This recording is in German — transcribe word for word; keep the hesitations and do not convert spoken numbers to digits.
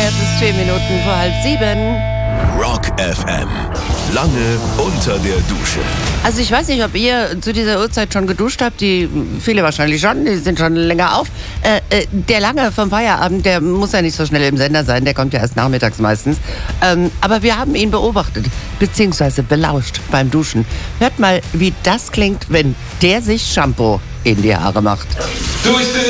Es ist zehn Minuten vor halb sieben. Rock F M. Lange unter der Dusche. Also ich weiß nicht, ob ihr zu dieser Uhrzeit schon geduscht habt. Die viele wahrscheinlich schon, die sind schon länger auf. Äh, äh, der Lange vom Feierabend, der muss ja nicht so schnell im Sender sein. Der kommt ja erst nachmittags meistens. Ähm, aber wir haben ihn beobachtet, beziehungsweise belauscht beim Duschen. Hört mal, wie das klingt, wenn der sich Shampoo in die Haare macht. Durch